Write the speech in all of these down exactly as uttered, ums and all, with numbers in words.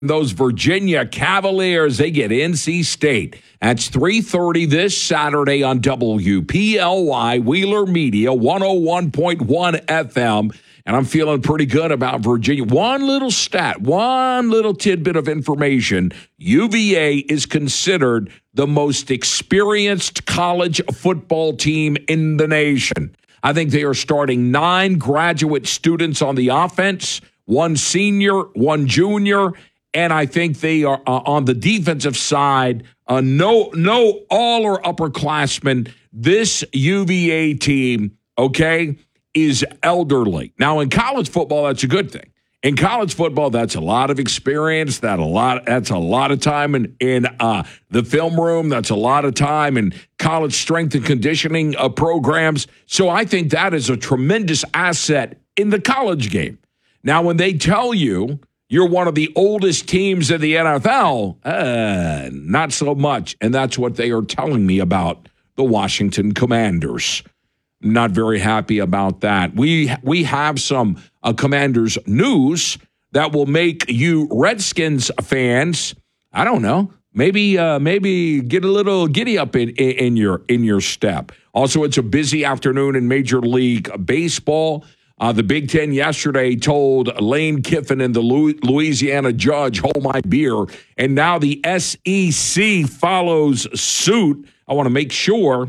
those Virginia Cavaliers, they get N C State. That's three thirty this Saturday on W P L Y, Wheeler Media, one oh one point one F M. And I'm feeling pretty good about Virginia. One little stat, one little tidbit of information. U V A is considered the most experienced college football team in the nation. I think they are starting nine graduate students on the offense, one senior, one junior, and I think they are uh, on the defensive side, uh, no, no all or upperclassmen. This U V A team, okay, is elderly. Now, in college football, that's a good thing. In college football, that's a lot of experience. That a lot. That's a lot of time in in uh, the film room. That's a lot of time in college strength and conditioning uh, programs. So I think that is a tremendous asset in the college game. Now, when they tell you you're one of the oldest teams in the N F L, uh, not so much. And that's what they are telling me about the Washington Commanders. Not very happy about that. We we have some uh, Commanders news that will make you Redskins fans, I don't know, maybe uh, maybe get a little giddy up in, in your in your step. Also, it's a busy afternoon in Major League Baseball. Uh, the Big Ten yesterday told Lane Kiffin and the Louisiana judge, hold my beer. And now the S E C follows suit. I want to make sure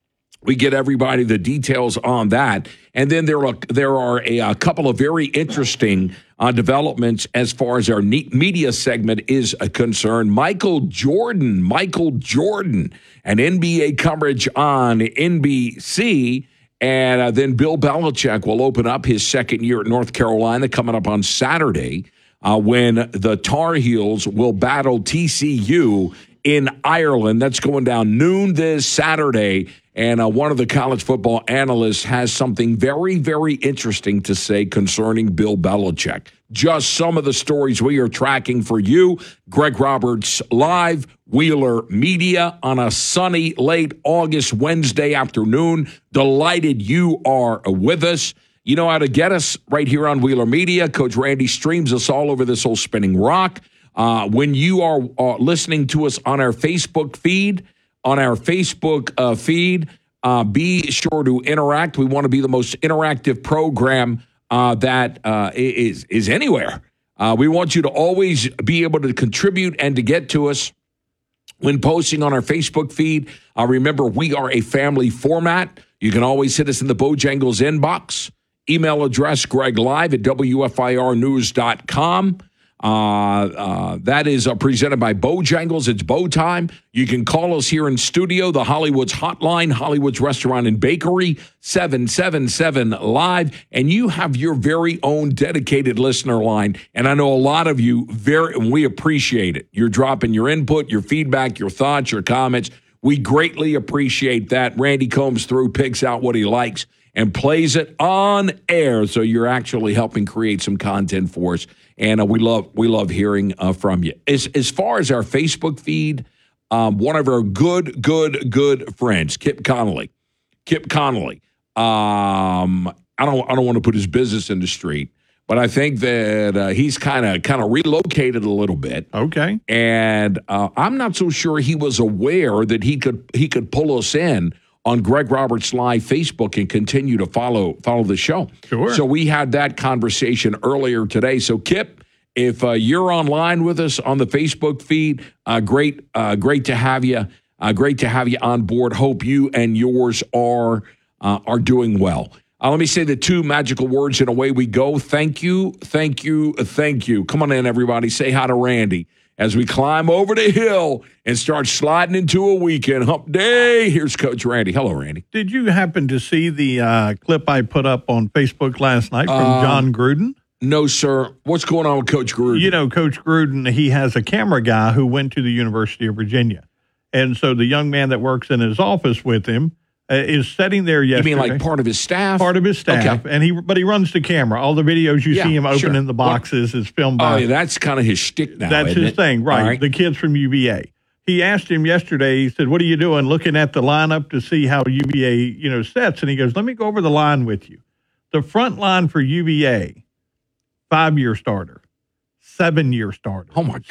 we get everybody the details on that. And then there are, there are a, a couple of very interesting uh, developments as far as our media segment is uh, concerned. Michael Jordan, Michael Jordan, and N B A coverage on N B C. And uh, then Bill Belichick will open up his second year at North Carolina coming up on Saturday uh, when the Tar Heels will battle T C U in Ireland. That's going down noon this Saturday. And uh, one of the college football analysts has something very, very interesting to say concerning Bill Belichick. Just some of the stories we are tracking for you. Greg Roberts live, Wheeler Media on a sunny late August Wednesday afternoon. Delighted you are with us. You know how to get us right here on Wheeler Media. Coach Randy streams us all over this whole spinning rock. Uh, when you are uh, listening to us on our Facebook feed, on our Facebook uh, feed, uh, be sure to interact. We want to be the most interactive program uh, that uh, is is anywhere. Uh, we want you to always be able to contribute and to get to us when posting on our Facebook feed. Uh, remember, we are a family format. You can always hit us in the Bojangles inbox. Email address, Greg Live at W F I R news dot com. Uh, uh, that is uh, presented by Bojangles. It's Bow Time. You can call us here in studio, the Hollywood's Hotline, Hollywood's Restaurant and Bakery, seven seven seven live. And you have your very own dedicated listener line. And I know a lot of you, very, and we appreciate it. You're dropping your input, your feedback, your thoughts, your comments. We greatly appreciate that. Randy combs through, picks out what he likes, and plays it on air. So you're actually helping create some content for us. And uh, we love we love hearing uh, from you. As, as far as our Facebook feed, um, one of our good, good, good friends, Kip Connolly. Kip Connolly. Um, I don't I don't want to put his business in the street, but I think that uh, he's kind of kind of relocated a little bit. Okay. And uh, I'm not so sure he was aware that he could he could pull us in on Greg Roberts Live Facebook and continue to follow follow the show. Sure. So we had that conversation earlier today. So Kip, if uh, you're online with us on the Facebook feed, uh, great, uh, great to have you. Uh, great to have you on board. Hope you and yours are uh, are doing well. Uh, let me say the two magical words and away we go. Thank you, thank you, thank you. Come on in, everybody. Say hi to Randy as we climb over the hill and start sliding into a weekend hump day. Here's Coach Randy. Hello, Randy. Did you happen to see the uh, clip I put up on Facebook last night from Uh, John Gruden? No, sir. What's going on with Coach Gruden? You know, Coach Gruden, he has a camera guy who went to the University of Virginia. And so the young man that works in his office with him uh, is sitting there yesterday. You mean like part of his staff? Part of his staff. Okay. And he, but he runs the camera. All the videos you Yeah, see him sure. opening the boxes is filmed by. Oh, yeah, that's kind of his shtick now. That's isn't his it? thing, right. All right. The kid's from U V A. He asked him yesterday, he said, what are you doing, looking at the lineup to see how U V A, you know, sets? And he goes, let me go over the line with you. The front line for U V A, five-year starter, seven-year starter. Oh, my